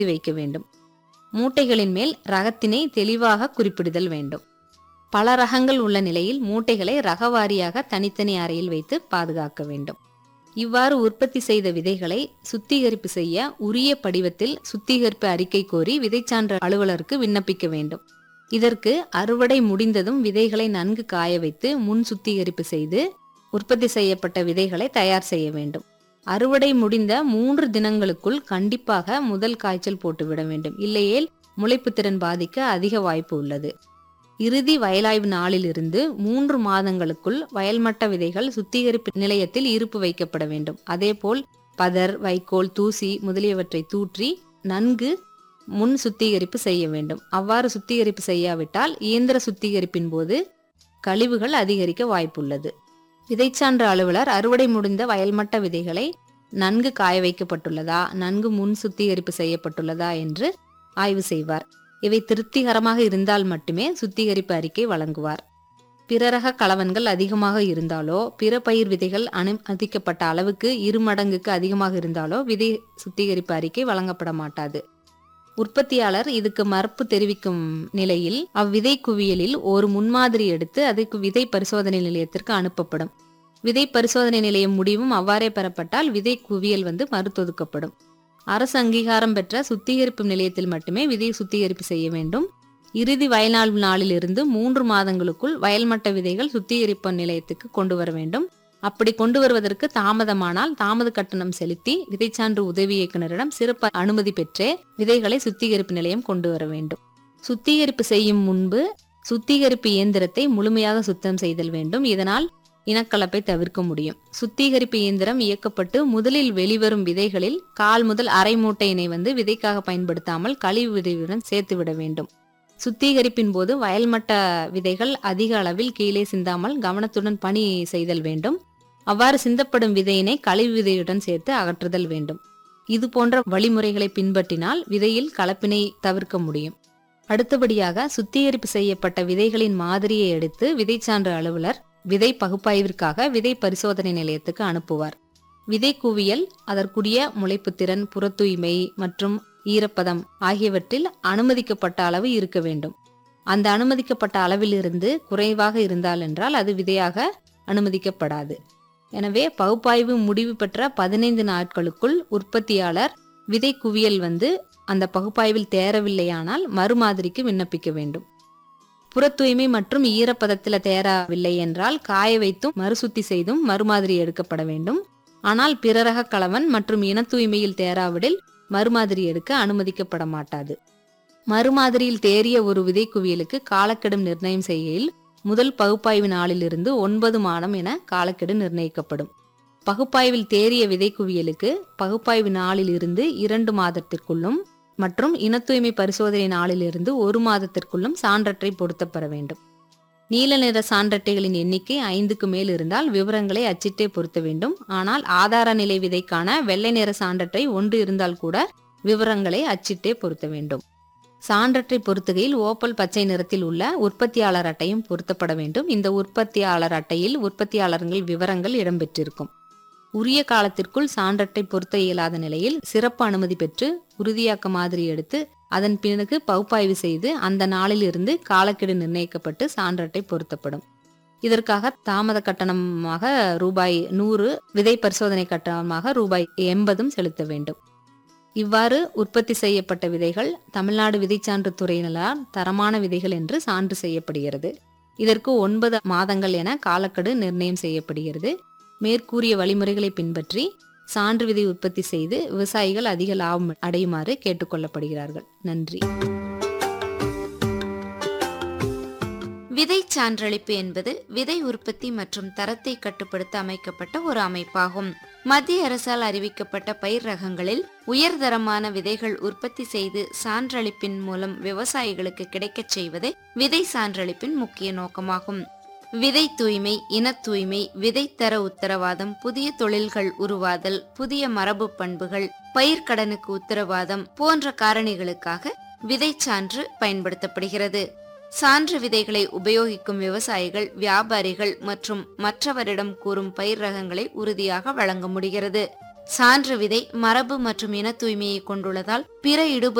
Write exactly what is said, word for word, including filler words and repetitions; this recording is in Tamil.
வைக்க வேண்டும். மூட்டைகளின் மேல் ரகத்தினை தெளிவாக குறிப்பிடுதல் வேண்டும். பல ரகங்கள் உள்ள நிலையில் மூட்டைகளை ரகவாரியாக தனித்தனி அறையில் வைத்து பாதுகாக்க வேண்டும். இவ்வாறு உற்பத்தி செய்த விதைகளை சுத்திகரிப்பு செய்ய உரிய படிவத்தில் சுத்திகரிப்பு அறிக்கை கோரி விதைச்சான்று அலுவலருக்கு விண்ணப்பிக்க வேண்டும். இதற்கு அறுவடை முடிந்ததும் விதைகளை நன்கு காய வைத்து முன் சுத்திகரிப்பு செய்து உற்பத்தி செய்யப்பட்ட விதைகளை தயார் செய்ய வேண்டும். அறுவடை முடிந்த மூன்று தினங்களுக்குள் கண்டிப்பாக முதல் காய்ச்சல் போட்டுவிட வேண்டும். இல்லையேல் முளைப்பு திறன் பாதிக்க அதிக வாய்ப்பு உள்ளது. இறுதி வயலாய்வு நாளிலிருந்து மூன்று மாதங்களுக்குள் வயல்மட்ட விதைகள் சுத்திகரிப்பு நிலையத்தில் இருப்பு வைக்கப்பட வேண்டும். அதேபோல் பதர், வைக்கோல், தூசி முதலியவற்றை தூற்றி நன்கு முன் சுத்திகரிப்பு செய்ய வேண்டும். அவ்வாறு சுத்திகரிப்பு செய்யாவிட்டால் இயந்திர சுத்திகரிப்பின் போது கழிவுகள் அதிகரிக்க வாய்ப்புள்ளது. விதைச்சான்று அலுவலர் அறுவடை முடிந்த வயல்மட்ட விதைகளை நன்கு காய வைக்கப்பட்டுள்ளதா, நன்கு முன் சுத்திகரிப்பு செய்யப்பட்டுள்ளதா என்று ஆய்வு செய்வார். இவை திருப்திகரமாக இருந்தால் மட்டுமே சுத்திகரிப்பு அறிக்கை வழங்குவார். பிற ரக கலவன்கள் அதிகமாக இருந்தாலோ, பிற பயிர் விதைகள் அனுமதிக்கப்பட்ட அளவுக்கு இரு மடங்குக்கு அதிகமாக இருந்தாலோ விதை சுத்திகரிப்பு அறிக்கை வழங்கப்பட மாட்டாது. உற்பத்தியாளர் இதுக்கு மறுப்பு தெரிவிக்கும் நிலையில் அவ்விதை குவியலில் ஒரு முன்மாதிரி எடுத்து அதுக்கு விதை பரிசோதனை நிலையத்திற்கு அனுப்பப்படும். விதை பரிசோதனை நிலையம் முடிவும் அவ்வாறே பெறப்பட்டால் விதை குவியல் வந்து மறுத்தொதுக்கப்படும். அரசு அங்கீகாரம் பெற்ற சுத்திகரிப்பு நிலையத்தில் மட்டுமே விதை சுத்திகரிப்பு செய்ய வேண்டும். இறுதி வயல்நாள் நாளில் இருந்து மூன்று மாதங்களுக்குள் வயல்மட்ட விதைகள் சுத்திகரிப்பு நிலையத்துக்கு கொண்டு வர வேண்டும். அப்படி கொண்டு வருவதற்கு தாமதமானால் தாமத கட்டணம் செலுத்தி விதைச்சான்று உதவி இயக்குநரிடம் சிறப்பு அனுமதி பெற்றே விதைகளை சுத்திகரிப்பு நிலையம் கொண்டு வர வேண்டும். சுத்திகரிப்பு செய்யும் முன்பு சுத்திகரிப்பு இயந்திரத்தை முழுமையாக சுத்தம் செய்தல் வேண்டும். இதனால் இனக்கலப்பை தவிர்க்க முடியும். சுத்திகரிப்பு இயந்திரம் இயக்கப்பட்டு முதலில் வெளிவரும் விதைகளில் கால் முதல் அரை மூட்டையினை வந்து விதைக்காக பயன்படுத்தாமல் கழிவு விதையுடன் சேர்த்து விட வேண்டும். சுத்திகரிப்பின் போது வயல்மட்ட விதைகள் அதிக அளவில் கீழே சிந்தாமல் கவனத்துடன் பணி செய்தல் வேண்டும். அவ்வாறு சிந்தப்படும் விதையினை கழிவு விதையுடன் சேர்த்து அகற்றுதல் வேண்டும். இது போன்ற வழிமுறைகளை பின்பற்றினால் விதையில் கலப்பினை தவிர்க்க முடியும். அடுத்தபடியாக சுத்திகரிப்பு செய்யப்பட்ட விதைகளின் மாதிரியை எடுத்து விதைச்சான்று அலுவலர் விதை பகுப்பாய்விற்காக விதை பரிசோதனை நிலையத்துக்கு அனுப்புவார். விதை குவியல் அதற்குரிய முளைப்பு திறன், புற தூய்மை மற்றும் ஈரப்பதம் ஆகியவற்றில் அனுமதிக்கப்பட்ட அளவு இருக்க வேண்டும். அந்த அனுமதிக்கப்பட்ட அளவிலிருந்து குறைவாக இருந்தால் என்றால் அது விதையாக அனுமதிக்கப்படாது. எனவே பகுப்பாய்வு முடிவு பெற்ற பதினைந்து நாட்களுக்குள் உற்பத்தியாளர் விதை குவியல் வந்து அந்த பகுப்பாய்வில் தேரவில்லையானால் மறுமாதிரிக்கு விண்ணப்பிக்க வேண்டும். புற தூய்மை மற்றும் ஈரப்பதத்தில் தேரவில்லை என்றால் காய வைத்தும் மறுசுத்தி செய்தும் மறுமாதிரி எடுக்கப்பட வேண்டும். ஆனால் பிற ரக கலவன் மற்றும் இன தூய்மையில் தேராவிடில் மறுமாதிரி எடுக்க அனுமதிக்கப்பட மாட்டாது. மறுமாதிரியில் தேறிய ஒரு விதை குவியலுக்கு காலக்கெடு நிர்ணயம் செய்கையில் முதல் பகுப்பாய்வு நாளிலிருந்து ஒன்பது மாதம் என காலக்கெடு நிர்ணயிக்கப்படும். பகுப்பாய்வில் தேறிய விதை குவியலுக்கு பகுப்பாய்வு நாளில் இருந்து இரண்டு மாதத்திற்குள்ளும் மற்றும் இன தூய்மை பரிசோதனை நாளிலிருந்து ஒரு மாதத்திற்குள்ளும் சான்றட்டை பொருத்தப்பட வேண்டும். நீல நிற சான்றட்டைகளின் எண்ணிக்கை ஐந்துக்கு மேல் இருந்தால் விவரங்களை அச்சிட்டே பொருத்த வேண்டும். ஆனால் ஆதார நிலை விதைக்கான வெள்ளை நிற சான்றட்டை ஒன்று இருந்தால் கூட விவரங்களை அச்சிட்டே பொருத்த வேண்டும். சான்றட்டை பொருத்துகையில் ஓப்பல் பச்சை நிறத்தில் உள்ள உற்பத்தியாளர் அட்டையும் பொருத்தப்பட வேண்டும். இந்த உற்பத்தியாளர் அட்டையில் உற்பத்தியாளர்கள் விவரங்கள் இடம்பெற்றிருக்கும். உரிய காலத்திற்குள் சான்றட்டை பொருத்த இயலாத நிலையில் சிறப்பு அனுமதி பெற்று உறுதியாக்க மாதிரி எடுத்து அதன் பிறகு பகுப்பாய்வு செய்து அந்த நாளில் இருந்து காலக்கெடு நிர்ணயிக்கப்பட்டு சான்றட்டை பொருத்தப்படும். இதற்காக தாமத கட்டணமாக ரூபாய் நூறு, விதை பரிசோதனை கட்டணமாக ரூபாய் எண்பதும் செலுத்த வேண்டும். இவ்வாறு உற்பத்தி செய்யப்பட்ட விதைகள் தமிழ்நாடு விதைச்சான்று துறையினரால் தரமான விதைகள் என்று சான்று செய்யப்படுகிறது. இதற்கு ஒன்பது மாதங்கள் என காலக்கெடு நிர்ணயம் செய்யப்படுகிறது. மேற்கூறிய வழிமுறைகளை பின்பற்றி சான்று விதை உற்பத்தி செய்து விவசாயிகள் அதிக லாபம் அடையுமாறு கேட்டுக்கொள்ளப்படுகிறார்கள். நன்றி. விதை சான்றளிப்பு என்பது விதை உற்பத்தி மற்றும் தரத்தை கட்டுப்படுத்த அமைக்கப்பட்ட ஒரு அமைப்பாகும். மத்திய அரசால் அறிவிக்கப்பட்ட பயிர் ரகங்களில் உயர்தரமான விதைகள் உற்பத்தி செய்து சான்றளிப்பின் மூலம் விவசாயிகளுக்கு கிடைக்கச் செய்வதே விதை சான்றளிப்பின் முக்கிய நோக்கமாகும். விதை தூய்மை, இன தூய்மை, விதைத்தர உத்தரவாதம், புதிய தொழில்கள் உருவாதல், புதிய மரபு பண்புகள், பயிர்க்கடனுக்கு உத்தரவாதம் போன்ற காரணிகளுக்காக விதை சான்று பயன்படுத்தப்படுகிறது. சான்று விதைகளை உபயோகிக்கும் விவசாயிகள், வியாபாரிகள் மற்றும் மற்றவரிடம் கூறும் பயிர் ரகங்களை உறுதியாக வழங்க முடிகிறது. சான்று விதை மரபு மற்றும் இன தூய்மையை கொண்டுள்ளதால் பிற இடுபொருள்